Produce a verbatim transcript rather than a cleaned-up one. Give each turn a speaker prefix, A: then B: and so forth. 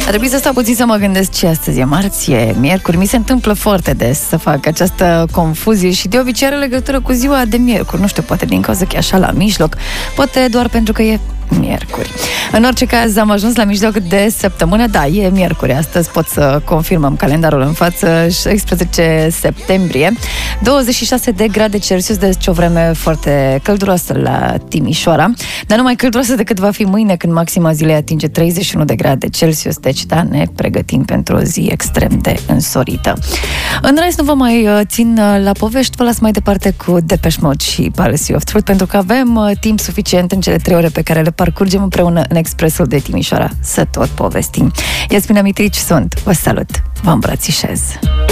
A: A trebuit să stau puțin să mă gândesc ce astăzi e marți, e miercuri. Mi se întâmplă foarte des să fac această confuzie și de obicei are legătură cu ziua de miercuri. Nu știu, poate din cauza că e așa la mijloc, poate doar pentru că e miercuri. În orice caz, am ajuns la mijloc de săptămână. Da, e miercuri astăzi, pot să confirmăm calendarul în față, șaisprezece septembrie, douăzeci și șase de grade Celsius, deci o vreme foarte călduroasă la Timișoara, dar nu mai călduroasă decât va fi mâine, când maxima zilei atinge treizeci și unu de grade Celsius, deci da, ne pregătim pentru o zi extrem de însorită. În rest, nu vă mai țin la povești, vă las mai departe cu Depeche Mode și Policy of Truth, pentru că avem timp suficient în cele trei ore pe care le parcurgem împreună în Expresul de Timișoara să tot povestim. Iasmina Mitrici sunt, vă salut, vă îmbrățișez.